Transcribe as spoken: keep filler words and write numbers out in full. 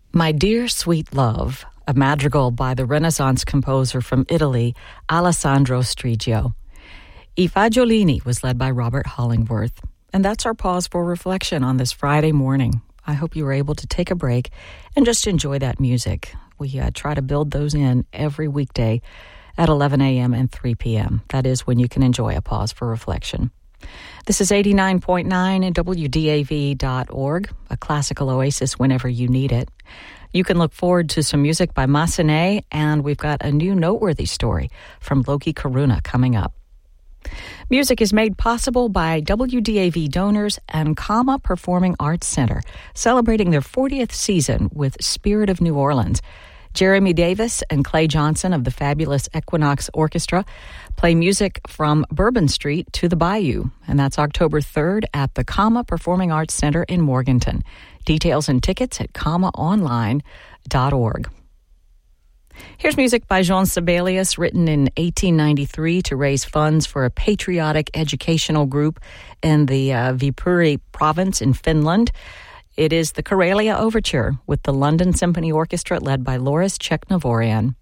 My Dear Sweet Love, a madrigal by the Renaissance composer from Italy, Alessandro Striggio. I Fagiolini was led by Robert Hollingworth. And that's our pause for reflection on this Friday morning. I hope you were able to take a break and just enjoy that music. We uh, try to build those in every weekday at eleven a.m. and three p.m. That is when you can enjoy a pause for reflection. This is eighty-nine point nine and W D A V dot org, a classical oasis whenever you need it. You can look forward to some music by Massenet, and we've got a new noteworthy story from Loki Karuna coming up. Music is made possible by W D A V donors and Kama Performing Arts Center, celebrating their fortieth season with Spirit of New Orleans. Jeremy Davis and Clay Johnson of the fabulous Equinox Orchestra play music from Bourbon Street to the Bayou, and that's October third at the Kama Performing Arts Center in Morganton. Details and tickets at kama online dot org. Here's music by Jean Sibelius, written in eighteen ninety-three to raise funds for a patriotic educational group in the uh, Viipuri province in Finland. It is the Karelia Overture with the London Symphony Orchestra led by Loris Czechnovorian.